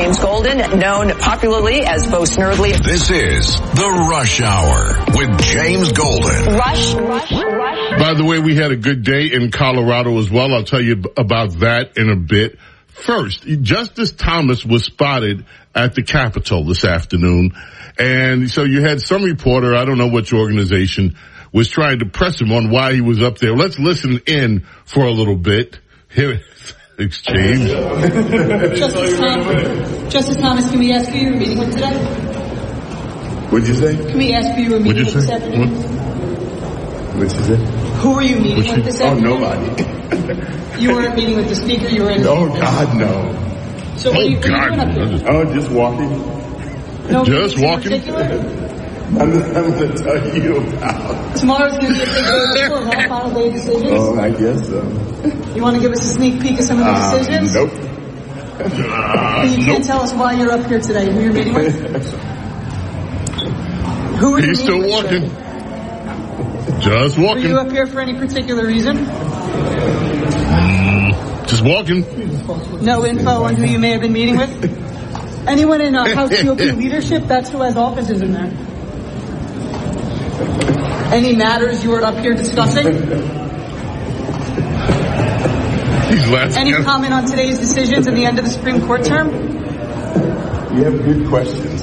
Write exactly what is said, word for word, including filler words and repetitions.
James Golden, known popularly as Bo Snerdley. This is The Rush Hour with James Golden. Rush, rush, rush. By the way, we had a good day in Colorado as well. I'll tell you about that in a bit. First, Justice Thomas was spotted at the Capitol this afternoon. And so you had some reporter, I don't know which organization, was trying to press him on why he was up there. Let's listen in for a little bit. Here, exchange. Justice Thomas, Justice Thomas, can we ask who you were meeting with today? What'd you say? Can we ask who you were meeting with this afternoon? What'd you say? Who were you meeting What'd with this you, afternoon? Oh, nobody. You weren't meeting with the speaker, you were in... Oh, God, no. So what Oh, are you, what are you God. doing up there? Oh, just walking. No Just reason in walking? particular? I'm, I'm going to tell you about. Tomorrow's going to be a big day for huh? Final day decisions. Oh, I guess so. You want to give us a sneak peek of some of the Uh, decisions? nope. But you can't tell us why you're up here today, who you're meeting with? Who are you He's still meeting walking. with? Just Were walking. you up here for any particular reason? Just walking. No info on who you may have been meeting with? Anyone in uh, House G O P leadership, that's who has offices in there. Any matters you were up here discussing? He's laughing. Any comment on today's decisions and the end of the Supreme Court term? You have good questions.